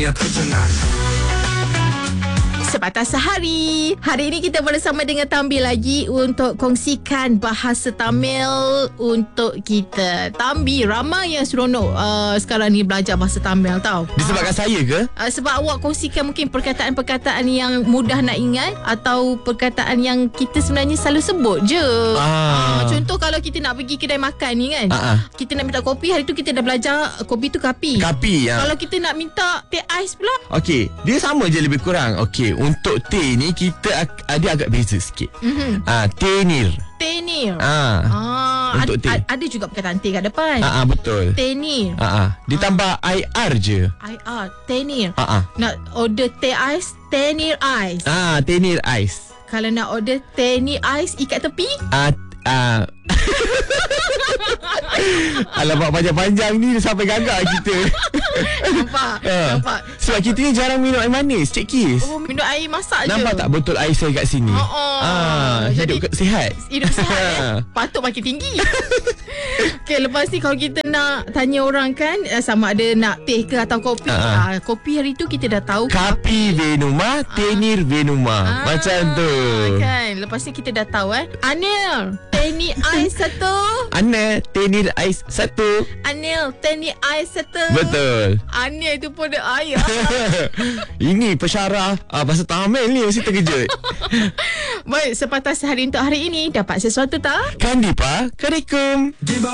yang tercengang. Sebatas sehari. Hari ini kita bersama dengan Tambil lagi untuk kongsikan bahasa Tamil untuk kita. Tambil, ramai yang seronok sekarang ni belajar bahasa Tamil tau. Disebabkan saya ke? Sebab awak kongsikan mungkin perkataan-perkataan yang mudah nak ingat atau perkataan yang kita sebenarnya selalu sebut je. Contoh kalau kita nak pergi kedai makan ni kan, kita nak minta kopi, hari tu kita dah belajar kopi tu kapi. Kapi. Kalau kita nak minta teh ais pula, Okey, dia sama je lebih kurang. Okey, untuk teh ni kita dia agak beza sikit. Tenir. tenir. Untuk teh. Ada juga perkataan teh kat depan. Betul. Tenir. Ditambah IR je. IR, tenir. Nak order teh ais, tenir ais. Tenir ais. Kalau nak order tenir ais ikat tepi, alamak, panjang-panjang ni sampai gagak kita. Nampak. Sebab kita ni jarang minum air manis, Cik Kis. Minum air masak je. Nampak tak botol air saya kat sini? Hidup sihat. Hidup sihat patut makin tinggi. Okay, lepas ni kalau kita nak tanya orang kan, sama ada nak teh ke atau kopi, kopi hari tu kita dah tahu Kapi Venuma, Tenir Venuma. Macam tu kan. Lepas ni kita dah tahu Anil, tenir ais satu. Anil, tenir ais satu. Anil, tenir ais satu. Betul. Anil tu pun ada air. Ini pesyarah bahasa Tamil ni mesti terkejut. Baik, sepatah sehari untuk hari ini. Dapat sesuatu tak? Kandipa, Karikum.